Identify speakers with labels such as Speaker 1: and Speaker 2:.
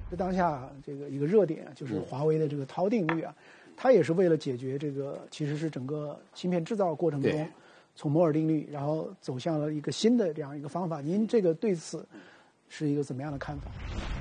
Speaker 1: 当下这个一个热点就是华为的这个超定律啊，它也是为了解决这个其实是整个芯片制造过程中从摩尔定律，然后走向了一个新的这样一个方法。您这个对此是一个怎么样的看法？